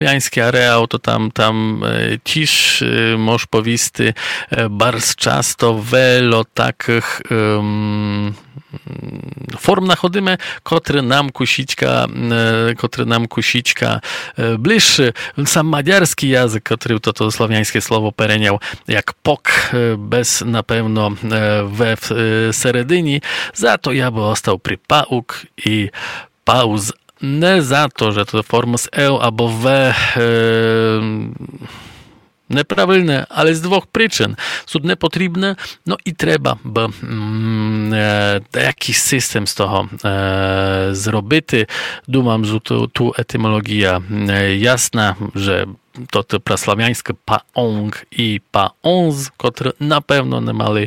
Słowiański areał to tam tiż moż powisty bardzo często welo takich form nachodzimy, które nam kusićka bliższy. Sam madziarski język, który to słowiańskie słowo pereniał jak pok, bez na pewno we seredyni. Za to ja by ostał przy pauk i pauz. Nie za to, że to forma z albo w neprawilne, ale z dwóch przyczyn. Są niepotrzebne, no i trzeba by jakiś system z tego zrobity. Dumam, że tu etymologia jasna, że to prasławiańskie paong i paonz, które na pewno nie mali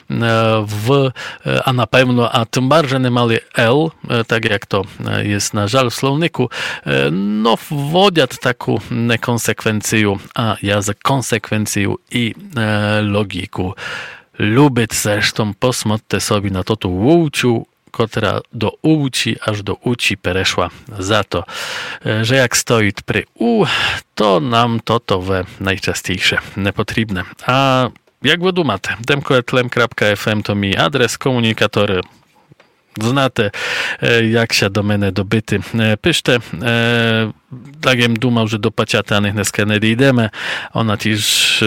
a tym bardziej nie mali l, tak jak to jest na żal w słowniku, no wwodzą taką nekonsekwencję, a język konsekwencję i logiku. Lubię zresztą posмотрите sobie na to tu łuciu, która do uci aż do uci pereszła za to, że jak stoi przy u, to nam to we najczęstejsze niepotrzebne. A jak wy dumate? demko@lem.fm to mi adres, komunikatory znate, jak się do mnie dobyty pyszte. Tak jem dumał, że do paciatanych na Kennedy ideme, ona też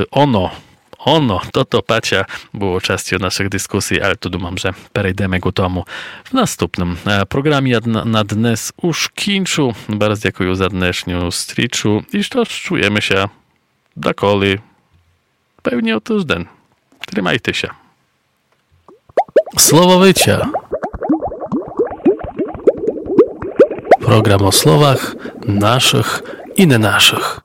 to pacia było częścią naszych dyskusji, ale to dumam, że przejdziemy ku tomu w następnym programie. Na dnes już kończę. Bardzo dziękuję za dnešniu striczu i to czujemy się dakoli pewnie o tydzień. Trzymajcie się. Słowowycia. Program o słowach naszych i nie naszych.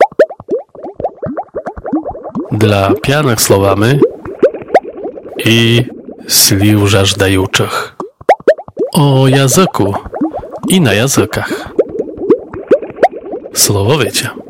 Dla pijanych słowami i sliw żażdajuczych. O języku i na językach. Słowowycia.